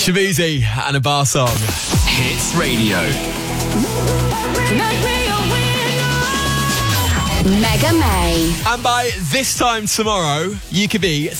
Shabuzi and a bar song. Hits Radio. Mega May. And by this time tomorrow, you could be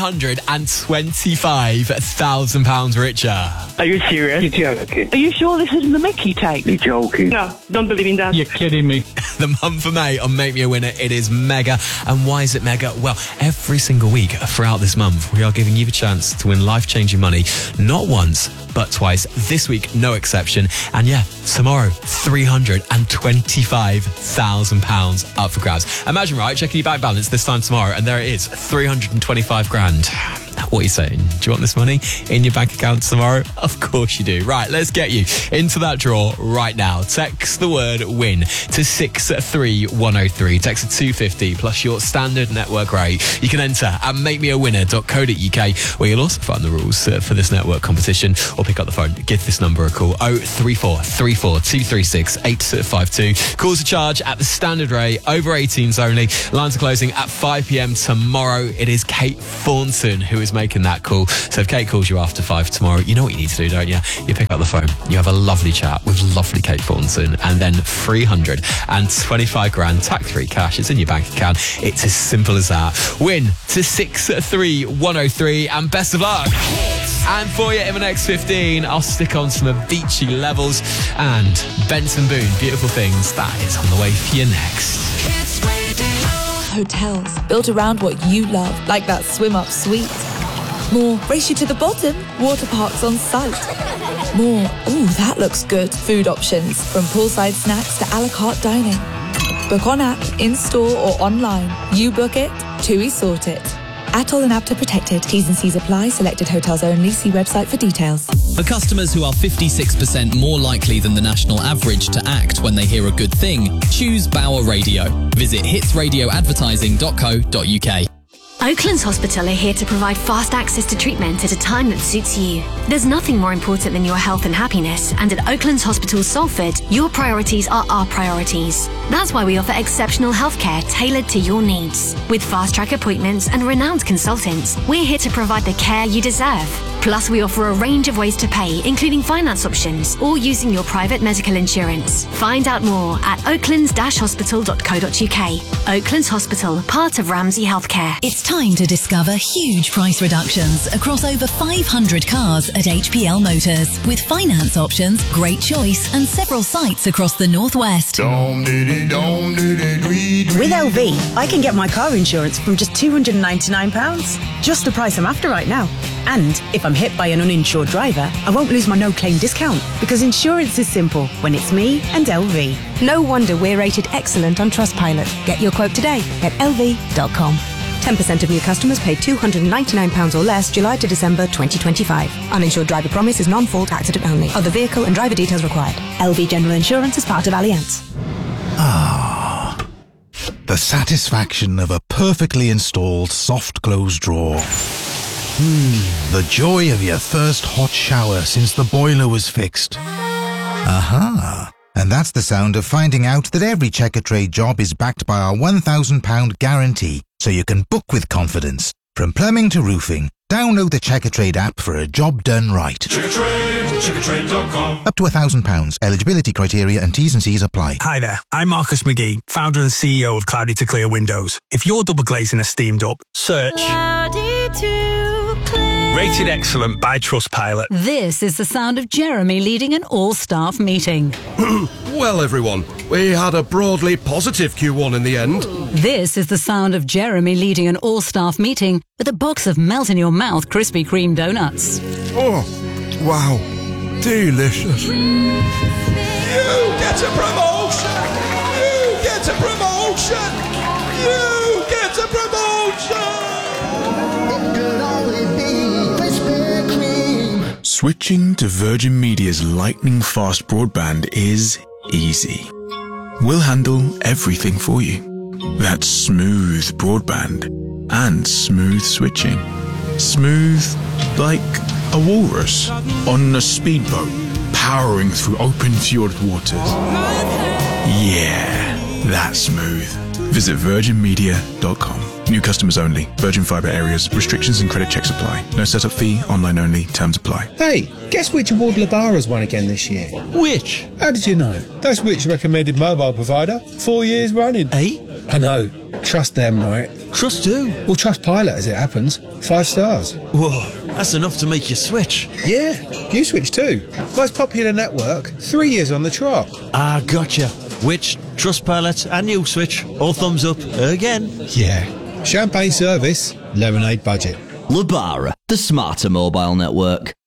£325,000 richer. Are you serious? You're joking. Are you sure this isn't the Mickey tape? You're joking. No, don't believe in that. You're kidding me. The month of May on Make Me a Winner, it is mega. And why is it mega? Well, every single week throughout this month, we are giving you the chance to win life-changing money, not once, but twice. This week, no exception. And yeah, tomorrow, £325,000 up for grabs. Imagine, right, checking your bank balance this time tomorrow, and there it is, 325 grand. What are you saying? Do you want this money in your bank account tomorrow? Of course you do. Right, let's get you into that draw right now. Text the word WIN to 63103. Text to 250 plus your standard network rate. You can enter at makemeawinner.co.uk, where you'll also find the rules for this network competition, or pick up the phone, give this number a call, 03434 236 852. Calls a charge at the standard rate, over 18s only. Lines are closing at 5 p.m. tomorrow. It is Kate Thornton who is making that call. So if Kate calls you after 5 tomorrow, you know what you need to do, don't you? You pick up the phone, you have a lovely chat with lovely Kate Thornton, and then 325 grand tax-free cash. It's in your bank account. It's as simple as that. Win to 63103, and best of luck. And for you in the next 15, I'll stick on some Avicii Levels and Benson Boone, Beautiful Things. That is on the way for you next. Hotels built around what you love, like that swim-up suite. More race you to the bottom, water parks on site. More, ooh, that looks good, food options, from poolside snacks to a la carte dining. Book on app, in-store or online. You book it, TUI sort it. Atoll and APTA protected. T's and C's apply. Selected hotels only. See website for details. For customers who are 56% more likely than the national average to act when they hear a good thing, choose Bauer Radio. Visit hitsradioadvertising.co.uk. Oaklands Hospital are here to provide fast access to treatment at a time that suits you. There's nothing more important than your health and happiness, and at Oaklands Hospital Salford, your priorities are our priorities. That's why we offer exceptional healthcare tailored to your needs. With fast-track appointments and renowned consultants, we're here to provide the care you deserve. Plus, we offer a range of ways to pay, including finance options or using your private medical insurance. Find out more at oaklands-hospital.co.uk. Oaklands Hospital, part of Ramsay Healthcare. It's time to discover huge price reductions across over 500 cars at HPL Motors. With finance options, great choice, and several sites across the Northwest. With LV, I can get my car insurance from just £299. Just the price I'm after right now. And if I'm hit by an uninsured driver, I won't lose my no-claim discount, because insurance is simple when it's me and LV. No wonder we're rated excellent on Trustpilot. Get your quote today at lv.com. 10% of new customers pay £299 or less July to December 2025. Uninsured driver promise is non-fault accident only. Other vehicle and driver details required. LV General Insurance is part of Allianz. Ah, the satisfaction of a perfectly installed soft close drawer. The joy of your first hot shower since the boiler was fixed. Aha! And that's the sound of finding out that every Checkatrade job is backed by our £1,000 guarantee, so you can book with confidence. From plumbing to roofing, download the Checkatrade app for a job done right. Checkatrade.com. Up to £1,000. Eligibility criteria and T's and C's apply. Hi there, I'm Marcus McGee, founder and CEO of Cloudy to Clear Windows. If you're double glazing a steamed up, search Cloudy to Clear. Rated excellent by Trustpilot. This is the sound of Jeremy leading an all-staff meeting. Well, everyone, we had a broadly positive Q1 in the end. This is the sound of Jeremy leading an all-staff meeting with a box of melt-in-your-mouth Krispy Kreme donuts. Oh, wow. Delicious. You get a promotion! You get a promotion! You get a promotion! Switching to Virgin Media's lightning-fast broadband is easy. We'll handle everything for you. That's smooth broadband and smooth switching. Smooth like a walrus on a speedboat powering through open fjord waters. Yeah, that's smooth. Visit virginmedia.com. New customers only. Virgin Fibre areas. Restrictions and credit checks apply. No setup fee. Online only. Terms apply. Hey, guess which award Lebara's won again this year? Which? How did you know? That's which recommended mobile provider 4 years running. 8? I know. Trust them, right? Trust who? Well, trust Pilot as it happens. 5 stars. Whoa, that's enough to make you switch. Yeah, you switch too. Most popular network, 3 years on the trot. Ah, gotcha. Which, Trustpilot and you switch, all thumbs up again. Yeah. Champagne service, lemonade budget. Lebara, the smarter mobile network.